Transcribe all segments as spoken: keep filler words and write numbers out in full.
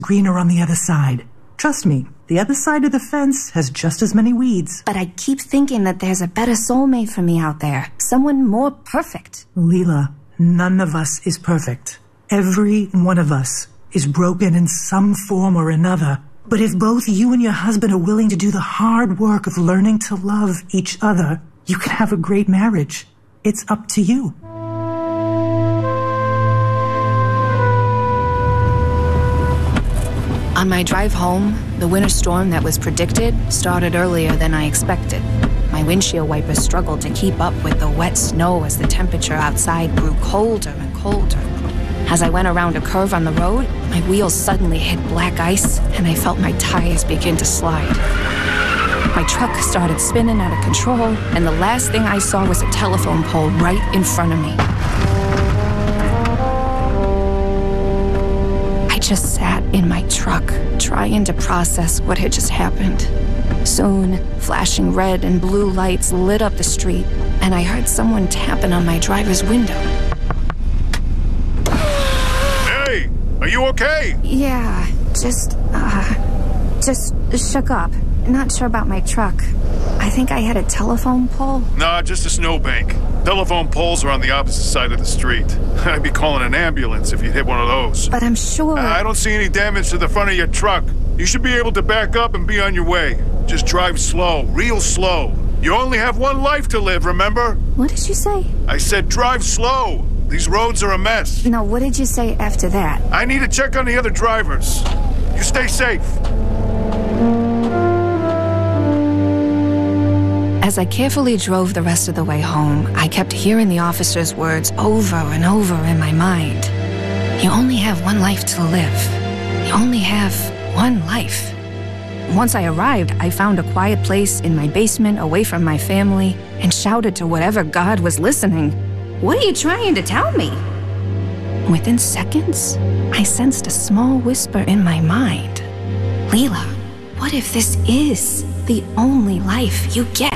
greener on the other side. Trust me, the other side of the fence has just as many weeds. But I keep thinking that there's a better soulmate for me out there. Someone more perfect. Leela, none of us is perfect. Every one of us is broken in some form or another. But if both you and your husband are willing to do the hard work of learning to love each other, you can have a great marriage. It's up to you. On my drive home, the winter storm that was predicted started earlier than I expected. My windshield wipers struggled to keep up with the wet snow as the temperature outside grew colder and colder. As I went around a curve on the road, my wheels suddenly hit black ice, and I felt my tires begin to slide. My truck started spinning out of control, and the last thing I saw was a telephone pole right in front of me. I just sat in my truck, trying to process what had just happened. Soon, flashing red and blue lights lit up the street, and I heard someone tapping on my driver's window. Hey, are you okay? Yeah, just, uh, just shook up. Not sure about my truck. I think I hit a telephone pole. Nah, just a snowbank. Telephone poles are on the opposite side of the street. I'd be calling an ambulance if you hit one of those. But I'm sure... Uh, I don't see any damage to the front of your truck. You should be able to back up and be on your way. Just drive slow, real slow. You only have one life to live, remember? What did you say? I said drive slow. These roads are a mess. No, what did you say after that? I need to check on the other drivers. You stay safe. As I carefully drove the rest of the way home, I kept hearing the officer's words over and over in my mind. You only have one life to live. You only have one life. Once I arrived, I found a quiet place in my basement away from my family and shouted to whatever God was listening, "What are you trying to tell me?" Within seconds, I sensed a small whisper in my mind. Leela, what if this is the only life you get?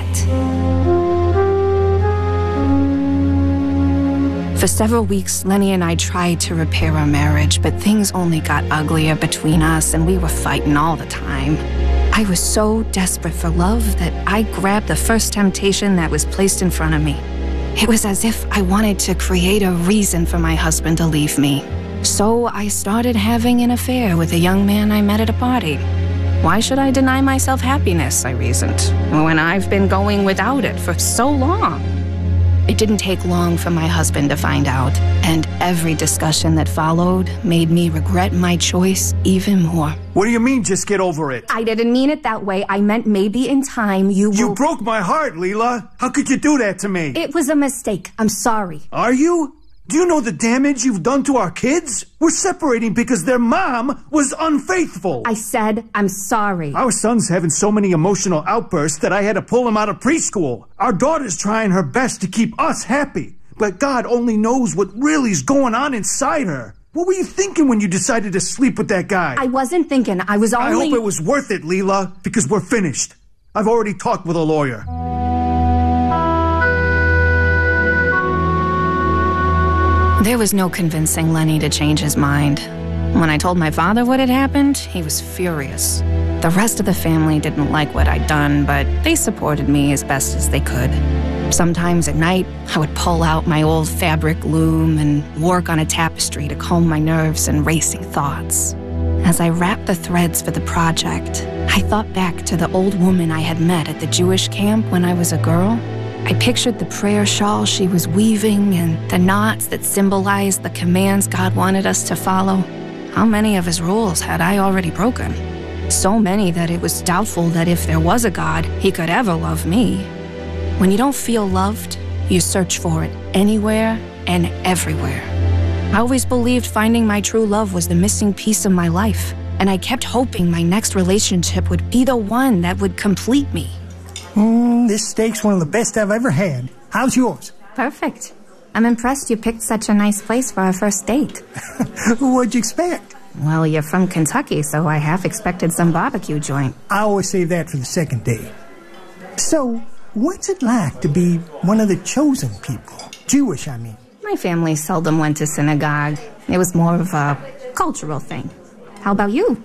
For several weeks, Lenny and I tried to repair our marriage, but things only got uglier between us, and we were fighting all the time. I was so desperate for love that I grabbed the first temptation that was placed in front of me. It was as if I wanted to create a reason for my husband to leave me. So I started having an affair with a young man I met at a party. Why should I deny myself happiness, I reasoned, when I've been going without it for so long? It didn't take long for my husband to find out, and every discussion that followed made me regret my choice even more. What do you mean, just get over it? I didn't mean it that way. I meant maybe in time you will... You broke my heart, Leela. How could you do that to me? It was a mistake. I'm sorry. Are you? Do you know the damage you've done to our kids? We're separating because their mom was unfaithful. I said I'm sorry. Our son's having so many emotional outbursts that I had to pull him out of preschool. Our daughter's trying her best to keep us happy, but God only knows what really's going on inside her. What were you thinking when you decided to sleep with that guy? I wasn't thinking. I was only... I hope it was worth it, Leela, because we're finished. I've already talked with a lawyer. There was no convincing Lenny to change his mind. When I told my father what had happened, he was furious. The rest of the family didn't like what I'd done, but they supported me as best as they could. Sometimes at night, I would pull out my old fabric loom and work on a tapestry to calm my nerves and racing thoughts. As I wrapped the threads for the project, I thought back to the old woman I had met at the Jewish camp when I was a girl. I pictured the prayer shawl she was weaving and the knots that symbolized the commands God wanted us to follow. How many of his rules had I already broken? So many that it was doubtful that if there was a God, he could ever love me. When you don't feel loved, you search for it anywhere and everywhere. I always believed finding my true love was the missing piece of my life, and I kept hoping my next relationship would be the one that would complete me. Mm, this steak's one of the best I've ever had. How's yours? Perfect. I'm impressed you picked such a nice place for our first date. What'd you expect? Well, you're from Kentucky, so I half expected some barbecue joint. I always save that for the second date. So, what's it like to be one of the chosen people? Jewish, I mean. My family seldom went to synagogue. It was more of a cultural thing. How about you?